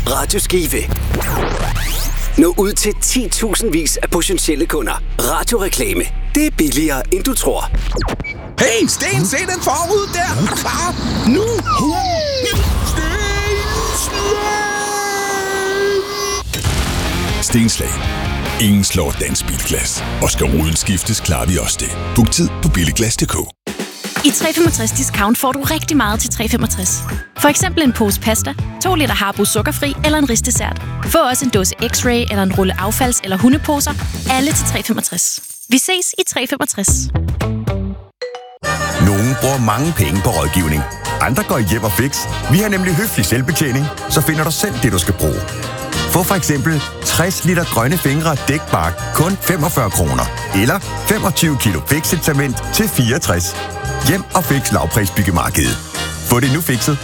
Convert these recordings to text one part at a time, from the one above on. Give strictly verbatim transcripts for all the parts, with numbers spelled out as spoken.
Radio Skive. Nå ud til ti tusind vis af potentielle kunder. Radioreklame. Det er billigere, end du tror. Hey, Sten, se den forud der! Klar, nu! Stenslag. Ingen slår dansk bilglas. Og skal ruden skiftes, klarer vi også det. Book tid på billiglas punktum d k. I tre femogtres discount får du rigtig meget til tre femogtres. For eksempel en pose pasta, to liter Harbo sukkerfri eller en risdessert. Få også en dåse X-Ray eller en rulle affalds- eller hundeposer. Alle til tre femogtres. Vi ses i tre femogtres. Nogle bruger mange penge på rådgivning. Andre går hjem og fix. Vi har nemlig høflig selvbetjening, så finder du selv det, du skal bruge. Få for eksempel tres liter grønne fingre dækbark kun femogfyrre kroner. Eller femogtyve kilo fixet-cement til fireogtres. Hjem og fix lavprisbyggemarkedet. Få det nu fikset.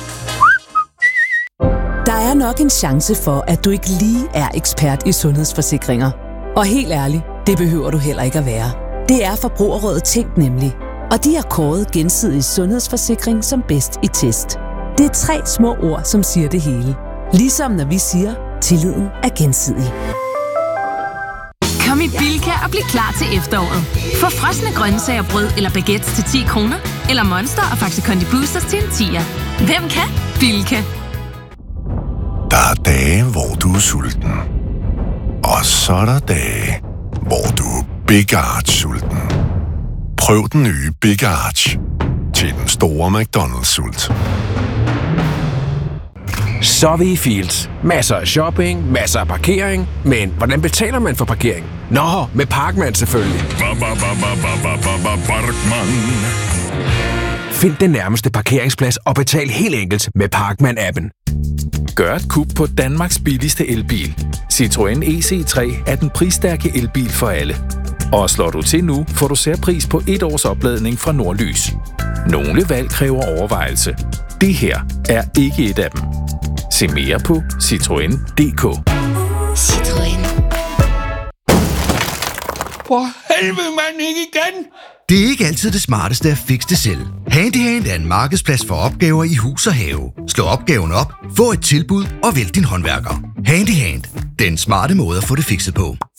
Der er nok en chance for, at du ikke lige er ekspert i sundhedsforsikringer. Og helt ærligt, det behøver du heller ikke at være. Det er Forbrugerrådet Tænk nemlig. Og de har kåret Gensidig Sundhedsforsikring som bedst i test. Det er tre små ord, som siger det hele. Ligesom når vi siger, tilliden er gensidig. Kom i Bilka og bliv klar til efteråret. Få frosne grøntsager, brød eller baguettes til ti kroner. Eller Monster og Faxe Kondi Boosters til en tier. Hvem kan? Bilka. Der er dage, hvor du er sulten. Og så er der dage, hvor du er Big Arch sulten. Prøv den nye Big Arch til den store McDonald's-sult. Så er vi i Fields. Masser af shopping, masser af parkering. Men hvordan betaler man for parkering? Nå, med Parkman selvfølgelig. Find den nærmeste parkeringsplads og betal helt enkelt med Parkman-appen. Gør et kub på Danmarks billigste elbil. Citroën E C tre er den prisstærke elbil for alle. Og slår du til nu, får du særpris på et års opladning fra Nordlys. Nogle valg kræver overvejelse. Det her er ikke et af dem. Se mere på citroen punktum d k. Citroën. For helvede, mand, ikke igen! Det er ikke altid det smarteste at fikse det selv. Handyhand er en markedsplads for opgaver i hus og have. Slå opgaven op, få et tilbud og vælg din håndværker. Handyhand. Den smarte måde at få det fikset på.